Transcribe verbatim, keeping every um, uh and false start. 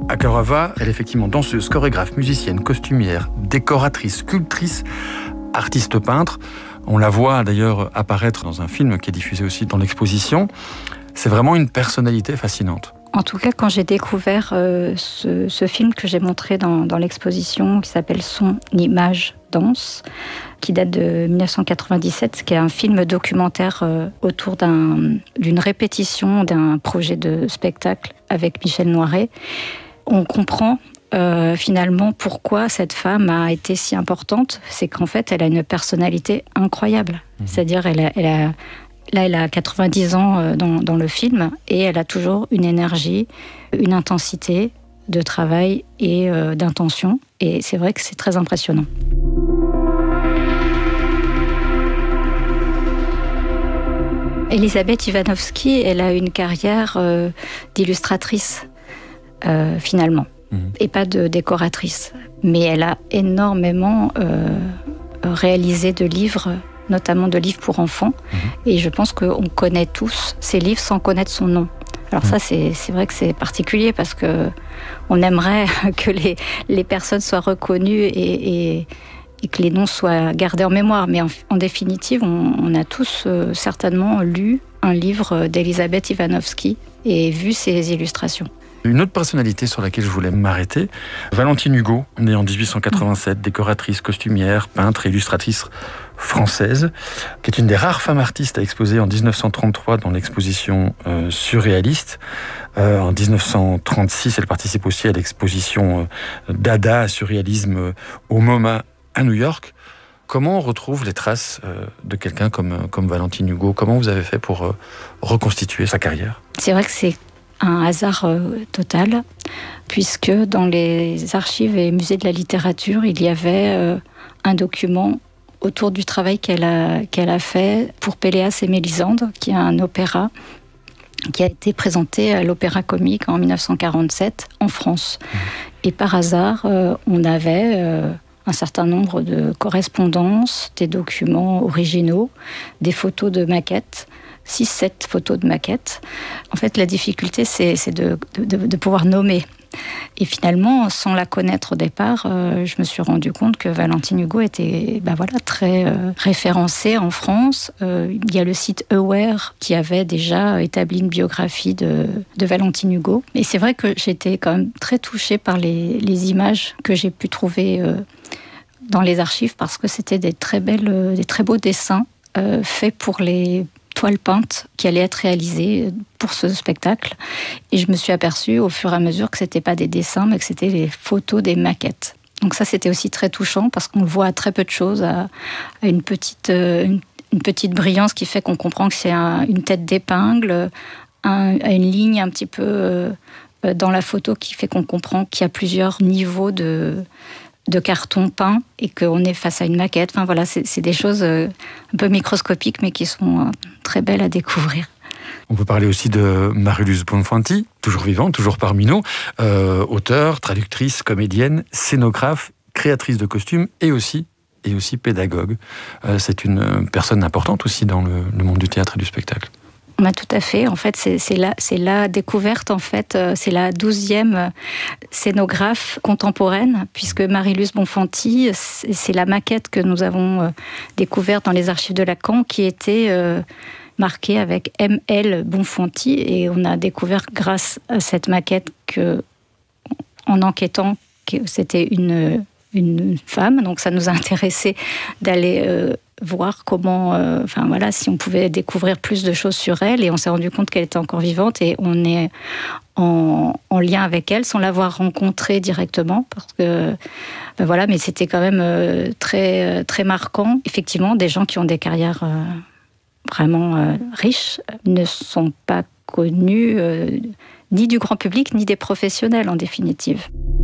Akarova, elle est effectivement danseuse, chorégraphe, musicienne, costumière, décoratrice, sculptrice, artiste peintre. On la voit d'ailleurs apparaître dans un film qui est diffusé aussi dans l'exposition. C'est vraiment une personnalité fascinante. En tout cas, quand j'ai découvert euh, ce, ce film que j'ai montré dans, dans l'exposition, qui s'appelle Son, Image, Danse, qui date de dix-neuf cent quatre-vingt-dix-sept, qui est un film documentaire euh, autour d'un, d'une répétition d'un projet de spectacle avec Michel Noiret, on comprend euh, finalement pourquoi cette femme a été si importante. C'est qu'en fait, elle a une personnalité incroyable. Mmh. C'est-à-dire, elle a... Elle a Là, elle a quatre-vingt-dix ans dans, dans le film et elle a toujours une énergie, une intensité de travail et euh, d'intention. Et c'est vrai que c'est très impressionnant. Elisabeth Ivanovsky, elle a une carrière euh, d'illustratrice, euh, finalement, mmh. et pas de décoratrice. Mais elle a énormément euh, réalisé de livres, notamment de livres pour enfants. Mmh. Et je pense qu'on connaît tous ces livres sans connaître son nom. Alors mmh. ça, c'est, c'est vrai que c'est particulier parce qu'on aimerait que les, les personnes soient reconnues et, et, et que les noms soient gardés en mémoire. Mais en, en définitive, on, on a tous euh, certainement lu un livre d'Elisabeth Ivanovsky et vu ses illustrations. Une autre personnalité sur laquelle je voulais m'arrêter, Valentine Hugo, née en dix-huit cent quatre-vingt-sept, décoratrice, costumière, peintre et illustratrice française, qui est une des rares femmes artistes à exposer en dix-neuf cent trente-trois dans l'exposition euh, surréaliste. Euh, en dix-neuf cent trente-six, elle participe aussi à l'exposition euh, Dada, surréalisme euh, au MoMA à New York. Comment on retrouve les traces euh, de quelqu'un comme, comme Valentine Hugo ? Comment vous avez fait pour euh, reconstituer sa carrière ? C'est vrai que c'est un hasard euh, total, puisque dans les archives et musées de la littérature, il y avait euh, un document autour du travail qu'elle a, qu'elle a fait pour Péléas et Mélisande, qui est un opéra qui a été présenté à l'Opéra Comique en dix-neuf cent quarante-sept en France. Mmh. Et par hasard, euh, on avait euh, un certain nombre de correspondances, des documents originaux, des photos de maquettes, six sept photos de maquettes. En fait, la difficulté, c'est, c'est de, de, de pouvoir nommer. Et finalement, sans la connaître au départ, euh, je me suis rendu compte que Valentine Hugo était ben voilà, très euh, référencée en France. Euh, il y a le site Aware qui avait déjà établi une biographie de, de Valentine Hugo. Et c'est vrai que j'étais quand même très touchée par les, les images que j'ai pu trouver euh, dans les archives, parce que c'était des très, belles, des très beaux dessins euh, faits pour les toiles peintes qui allaient être réalisées pour ce spectacle. Et je me suis aperçue au fur et à mesure que c'était pas des dessins, mais que c'était les photos des maquettes. Donc ça, c'était aussi très touchant parce qu'on le voit à très peu de choses, à, à une petite, une, une petite brillance qui fait qu'on comprend que c'est un, une tête d'épingle, un, à une ligne un petit peu euh, dans la photo qui fait qu'on comprend qu'il y a plusieurs niveaux de de carton peint et qu'on est face à une maquette. Enfin voilà, c'est, c'est des choses un peu microscopiques mais qui sont très belles à découvrir. On peut parler aussi de Marie-Luce Bonfanti, toujours vivante, toujours parmi nous, euh, auteure, traductrice, comédienne, scénographe, créatrice de costumes et aussi, et aussi pédagogue. Euh, c'est une personne importante aussi dans le, le monde du théâtre et du spectacle. Bah, tout à fait. En fait, c'est, c'est, la, c'est la découverte, en fait, c'est la douzième scénographe contemporaine, puisque Marie-Luce Bonfanti, c'est, c'est la maquette que nous avons découverte dans les archives de Lacan, qui était euh, marquée avec M L Bonfanti, et on a découvert grâce à cette maquette que, en enquêtant, que c'était une, une femme, donc ça nous a intéressé d'aller euh, voir comment, euh, enfin voilà, si on pouvait découvrir plus de choses sur elle, et on s'est rendu compte qu'elle était encore vivante, et on est en, en lien avec elle sans l'avoir rencontrée directement, parce que ben voilà, mais c'était quand même euh, très très marquant. Effectivement, des gens qui ont des carrières euh, vraiment euh, riches ne sont pas connus euh, ni du grand public ni des professionnels en définitive.